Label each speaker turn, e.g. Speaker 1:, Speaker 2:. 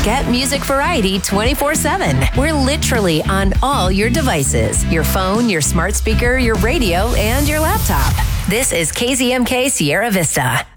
Speaker 1: Get music variety 24/7. We're literally on all your devices. Your phone, your smart speaker, your radio, and your laptop. This is KZMK Sierra Vista.